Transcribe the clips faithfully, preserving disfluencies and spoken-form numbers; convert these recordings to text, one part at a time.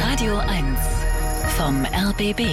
Radio eins vom R B B.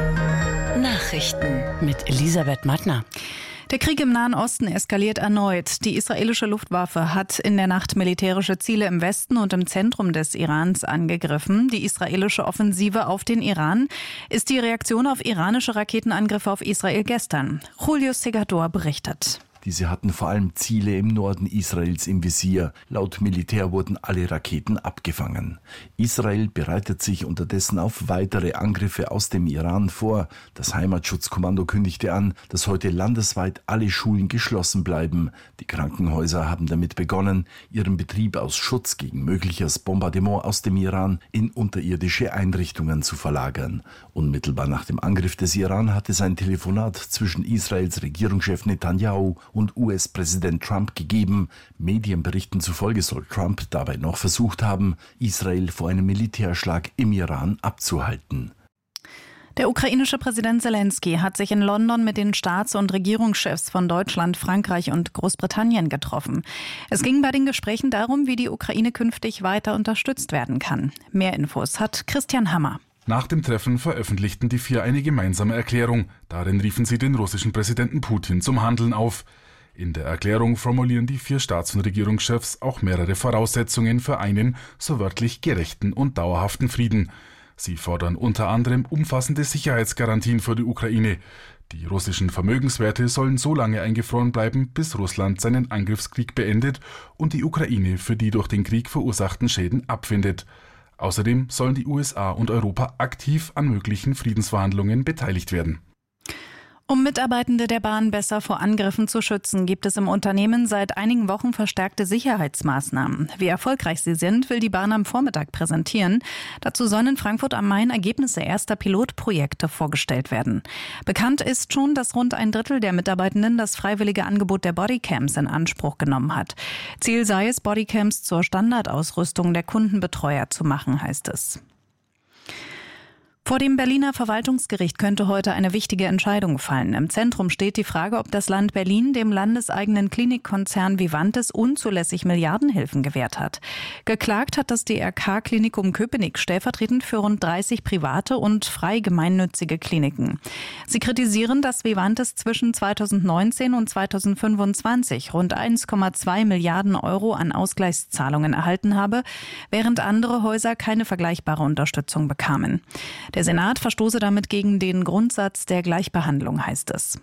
Nachrichten mit Elisabeth Mattner. Der Krieg im Nahen Osten eskaliert erneut. Die israelische Luftwaffe hat in der Nacht militärische Ziele im Westen und im Zentrum des Irans angegriffen. Die israelische Offensive auf den Iran ist die Reaktion auf iranische Raketenangriffe auf Israel gestern. Julio Segador berichtet. Diese hatten vor allem Ziele im Norden Israels im Visier. Laut Militär wurden alle Raketen abgefangen. Israel bereitet sich unterdessen auf weitere Angriffe aus dem Iran vor. Das Heimatschutzkommando kündigte an, dass heute landesweit alle Schulen geschlossen bleiben. Die Krankenhäuser haben damit begonnen, ihren Betrieb aus Schutz gegen mögliches Bombardement aus dem Iran in unterirdische Einrichtungen zu verlagern. Unmittelbar nach dem Angriff des Iran hat es ein Telefonat zwischen Israels Regierungschef Netanyahu und U S-Präsident Trump gegeben. Medienberichten zufolge soll Trump dabei noch versucht haben, Israel vor einem Militärschlag im Iran abzuhalten. Der ukrainische Präsident Zelensky hat sich in London mit den Staats- und Regierungschefs von Deutschland, Frankreich und Großbritannien getroffen. Es ging bei den Gesprächen darum, wie die Ukraine künftig weiter unterstützt werden kann. Mehr Infos hat Christian Hammer. Nach dem Treffen veröffentlichten die vier eine gemeinsame Erklärung. Darin riefen sie den russischen Präsidenten Putin zum Handeln auf. In der Erklärung formulieren die vier Staats- und Regierungschefs auch mehrere Voraussetzungen für einen, so wörtlich, gerechten und dauerhaften Frieden. Sie fordern unter anderem umfassende Sicherheitsgarantien für die Ukraine. Die russischen Vermögenswerte sollen so lange eingefroren bleiben, bis Russland seinen Angriffskrieg beendet und die Ukraine für die durch den Krieg verursachten Schäden abfindet. Außerdem sollen die U S A und Europa aktiv an möglichen Friedensverhandlungen beteiligt werden. Um Mitarbeitende der Bahn besser vor Angriffen zu schützen, gibt es im Unternehmen seit einigen Wochen verstärkte Sicherheitsmaßnahmen. Wie erfolgreich sie sind, will die Bahn am Vormittag präsentieren. Dazu sollen in Frankfurt am Main Ergebnisse erster Pilotprojekte vorgestellt werden. Bekannt ist schon, dass rund ein Drittel der Mitarbeitenden das freiwillige Angebot der Bodycams in Anspruch genommen hat. Ziel sei es, Bodycams zur Standardausrüstung der Kundenbetreuer zu machen, heißt es. Vor dem Berliner Verwaltungsgericht könnte heute eine wichtige Entscheidung fallen. Im Zentrum steht die Frage, ob das Land Berlin dem landeseigenen Klinikkonzern Vivantes unzulässig Milliardenhilfen gewährt hat. Geklagt hat das D R K-Klinikum Köpenick stellvertretend für rund dreißig private und frei gemeinnützige Kliniken. Sie kritisieren, dass Vivantes zwischen zweitausendneunzehn und zweitausendfünfundzwanzig rund eins Komma zwei Milliarden Euro an Ausgleichszahlungen erhalten habe, während andere Häuser keine vergleichbare Unterstützung bekamen. Der Senat verstoße damit gegen den Grundsatz der Gleichbehandlung, heißt es.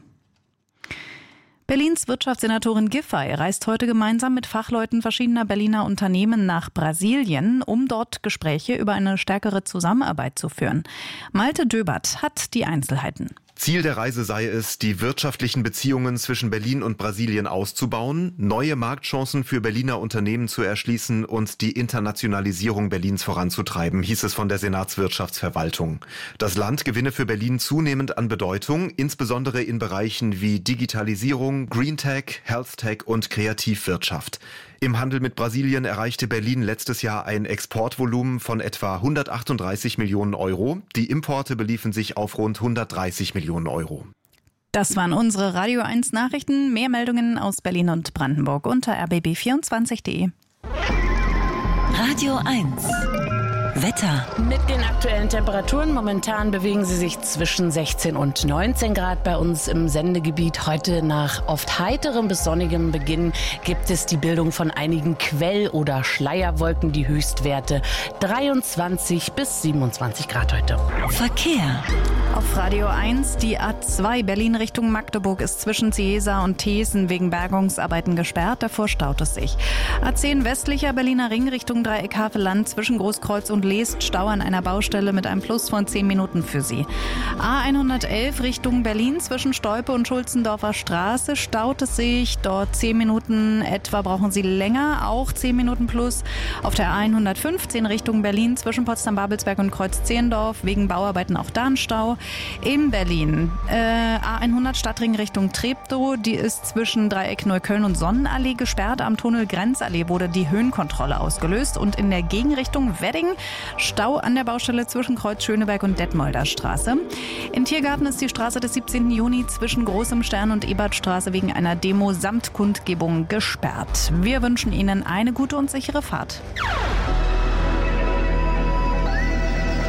Berlins Wirtschaftssenatorin Giffey reist heute gemeinsam mit Fachleuten verschiedener Berliner Unternehmen nach Brasilien, um dort Gespräche über eine stärkere Zusammenarbeit zu führen. Malte Döbert hat die Einzelheiten. Ziel der Reise sei es, die wirtschaftlichen Beziehungen zwischen Berlin und Brasilien auszubauen, neue Marktchancen für Berliner Unternehmen zu erschließen und die Internationalisierung Berlins voranzutreiben, hieß es von der Senatswirtschaftsverwaltung. Das Land gewinne für Berlin zunehmend an Bedeutung, insbesondere in Bereichen wie Digitalisierung, Green Tech, Health Tech und Kreativwirtschaft. Im Handel mit Brasilien erreichte Berlin letztes Jahr ein Exportvolumen von etwa hundertachtunddreißig Millionen Euro. Die Importe beliefen sich auf rund hundertdreißig Millionen Euro. Das waren unsere Radio eins Nachrichten. Mehr Meldungen aus Berlin und Brandenburg unter r b b vierundzwanzig punkt de. Radio eins Wetter. Mit den aktuellen Temperaturen momentan bewegen sie sich zwischen sechzehn und neunzehn Grad bei uns im Sendegebiet. Heute nach oft heiterem bis sonnigem Beginn gibt es die Bildung von einigen Quell- oder Schleierwolken. Die Höchstwerte dreiundzwanzig bis siebenundzwanzig Grad heute. Verkehr. Auf Radio eins, die A zwei Berlin Richtung Magdeburg ist zwischen Ciesa und Thesen wegen Bergungsarbeiten gesperrt. Davor staut es sich. A zehn westlicher Berliner Ring Richtung Dreieck Havelland zwischen Großkreuz und Leest Stau an einer Baustelle mit einem Plus von zehn Minuten für Sie. A hundertelf Richtung Berlin zwischen Stolpe und Schulzendorfer Straße staut es sich. Dort zehn Minuten etwa brauchen Sie länger, auch zehn Minuten plus. Auf der A hundertfünfzehn Richtung Berlin zwischen Potsdam-Babelsberg und Kreuz-Zehndorf wegen Bauarbeiten auch da ein Stau. In Berlin äh, A hundert Stadtring Richtung Treptow, die ist zwischen Dreieck Neukölln und Sonnenallee gesperrt. Am Tunnel Grenzallee wurde die Höhenkontrolle ausgelöst und in der Gegenrichtung Wedding Stau an der Baustelle zwischen Kreuz Schöneberg und Detmolder Straße. In Tiergarten ist die Straße des siebzehnten Juni zwischen Großem Stern und Ebertstraße wegen einer Demo samt Kundgebung gesperrt. Wir wünschen Ihnen eine gute und sichere Fahrt.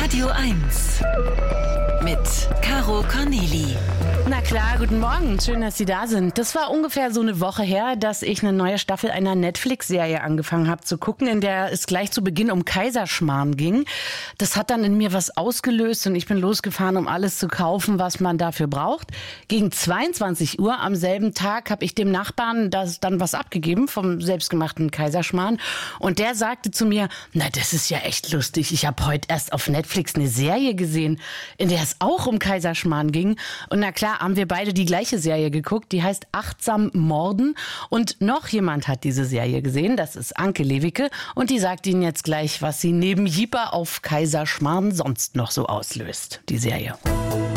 Radio eins mit Caro Corneli. Na klar, guten Morgen. Schön, dass Sie da sind. Das war ungefähr so eine Woche her, dass ich eine neue Staffel einer Netflix-Serie angefangen habe zu gucken, in der es gleich zu Beginn um Kaiserschmarrn ging. Das hat dann in mir was ausgelöst und ich bin losgefahren, um alles zu kaufen, was man dafür braucht. Gegen zweiundzwanzig Uhr am selben Tag habe ich dem Nachbarn das dann was abgegeben vom selbstgemachten Kaiserschmarrn. Und der sagte zu mir, na, das ist ja echt lustig. Ich habe heute erst auf Netflix eine Serie gesehen, in der es auch um Kaiserschmarrn ging. Und na klar, haben wir beide die gleiche Serie geguckt, die heißt Achtsam Morden. Und noch jemand hat diese Serie gesehen, das ist Anke Lewicke. Und die sagt Ihnen jetzt gleich, was sie neben Jeeper auf Kaiserschmarrn sonst noch so auslöst, die Serie.